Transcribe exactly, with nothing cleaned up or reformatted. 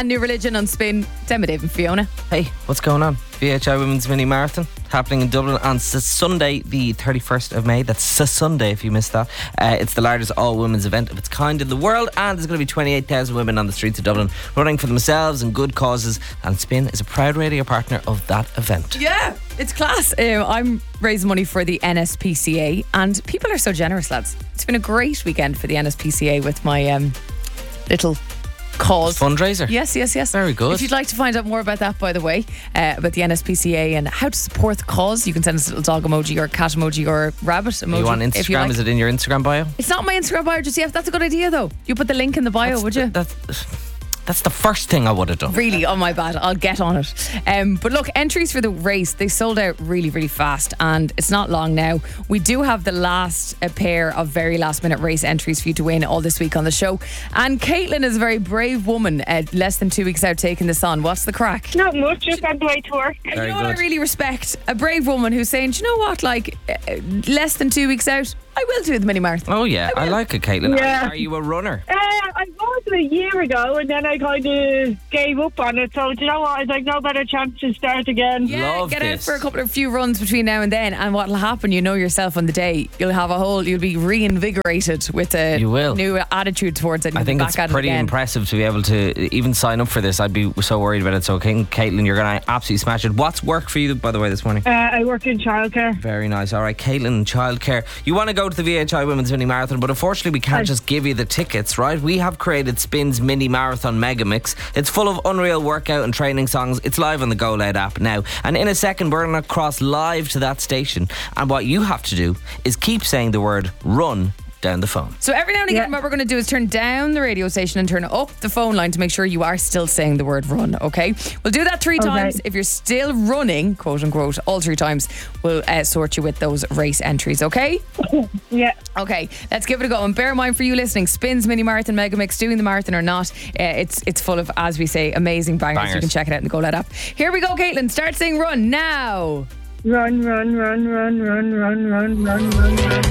and New Religion on Spin. Demo Dave and Fiona. Hey, what's going on? V H I Women's Mini Marathon happening in Dublin on S- Sunday the thirty-first of May. That's S- Sunday if you missed that. Uh, it's the largest all-women's event of its kind in the world, and there's going to be twenty-eight thousand women on the streets of Dublin running for themselves and good causes, and Spin is a proud radio partner of that event. Yeah, it's class. Um, I'm raising money for the N S P C A, and people are so generous, lads. It's been a great weekend for the N S P C A with my um, little cause Fundraiser. Yes, yes, yes. Very good. If you'd like to find out more about that, by the way, uh, about the N S P C A and how to support the cause, you can send us a little dog emoji or cat emoji or rabbit emoji. Are you on Instagram? If you like. Is it in your Instagram bio? It's not my Instagram bio just yet. That's a good idea, though. You put the link in the bio, That's would the, you? That's, that's the first thing I would have done. Really, oh my bad, I'll get on it. Um, but look, entries for the race, they sold out really, really fast, and it's not long now. We do have the last a pair of very last minute race entries for you to win all this week on the show. And Caitlin is a very brave woman, uh, less than two weeks out taking this on. What's the crack? Not much, just on the way to work. And Very you know what I good. really respect? A brave woman who's saying, do you know what, like, uh, less than two weeks out, I will do the mini marathon. Oh yeah, I, will. like it, Caitlin. Yeah. Are, are you a runner? Uh, I was a year ago, and then I kind of gave up on it. So, do you know what? I was like, no better chance to start again. Yeah, Love get this. out for a couple of few runs between now and then, and what'll happen, you know yourself on the day, you'll have a whole, you'll be reinvigorated with a You will. new attitude towards it. And I think back it's at it pretty again. impressive to be able to even sign up for this. I'd be so worried about it. So, King- Caitlin, you're going to absolutely smash it. What's work for you, by the way, this morning? Uh, I work in childcare. Very nice. All right, Caitlin, childcare. You want to go to the V H I Women's Mini Marathon, but unfortunately we can't just give you the tickets, right? We have created Spin's Mini Marathon Mega Mix. It's full of unreal workout and training songs. It's live on the Go Loud app now. And in a second, we're going to cross live to that station. And what you have to do is keep saying the word run down the phone. So every now and again, Yeah. what we're going to do is turn down the radio station and turn up the phone line to make sure you are still saying the word run, okay? We'll do that three Okay. times. If you're still running, quote unquote, all three times, we'll uh, sort you with those race entries, okay? Yeah. Okay, let's give it a go. And bear in mind for you listening, Spins Mini Marathon Mega Mix, doing the marathon or not, uh, it's it's full of, as we say, amazing bangers. Bangers. You can check it out in the Go Loud app. Here we go, Caitlin. Start saying run now. Run, run, run, run, run, run, run, run, run, run.